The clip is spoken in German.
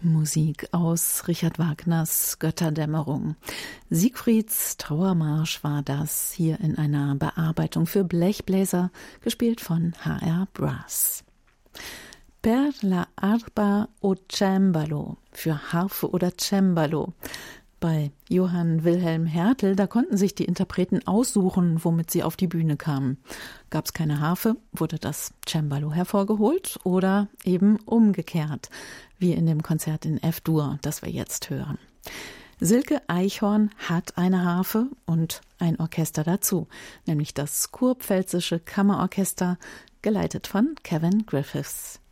Musik aus Richard Wagners Götterdämmerung. Siegfrieds Trauermarsch war das, hier in einer Bearbeitung für Blechbläser, gespielt von HR Brass. Per la arpa o cembalo, für Harfe oder Cembalo. Bei Johann Wilhelm Hertel, da konnten sich die Interpreten aussuchen, womit sie auf die Bühne kamen. Gab es keine Harfe, wurde das Cembalo hervorgeholt oder eben umgekehrt, wie in dem Konzert in F-Dur, das wir jetzt hören. Silke Eichhorn hat eine Harfe und ein Orchester dazu, nämlich das Kurpfälzische Kammerorchester, geleitet von Kevin Griffiths.